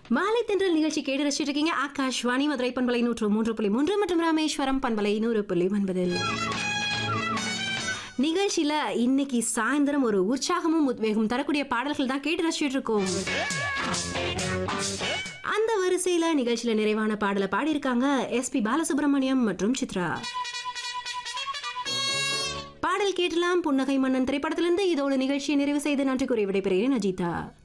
மாலை தென்றல் நிகழ்ச்சி கேட்டு ரசிச்சிட்டு இருக்கீங்க. ஆகாஷ்வாணி மதுரை பண்பலை 103.3 மற்றும் ராமேஸ்வரம் பண்பலை 100.9 நிகழ்ச்சியில இன்னைக்கு சாயந்தரம் ஒரு உற்சாகமும் உத்வேகம் தரக்கூடிய பாடல்கள் தான் கேட்டு ரசிச்சிட்டு இருக்கோம். அந்த வரிசையில நிகழ்ச்சியில நிறைவான பாடலை பாடியிருக்காங்க எஸ்பி பாலசுப்ரமணியம் மற்றும் சித்ரா. பாடல் கேட்டலாம். புன்னகை மன்னன் திரைப்படத்திலிருந்து இதோட நிகழ்ச்சியை நிறைவு செய்து நன்றி கூறி விடைபெறுகிறேன் அஜிதா.